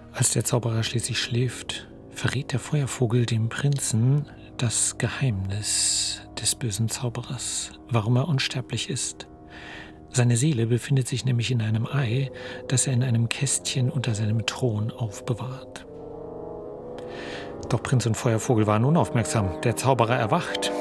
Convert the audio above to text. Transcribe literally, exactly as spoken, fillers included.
Als der Zauberer schließlich schläft, verrät der Feuervogel dem Prinzen das Geheimnis des bösen Zauberers, warum er unsterblich ist. Seine Seele befindet sich nämlich in einem Ei, das er in einem Kästchen unter seinem Thron aufbewahrt. Doch Prinz und Feuervogel waren unaufmerksam. Der Zauberer erwacht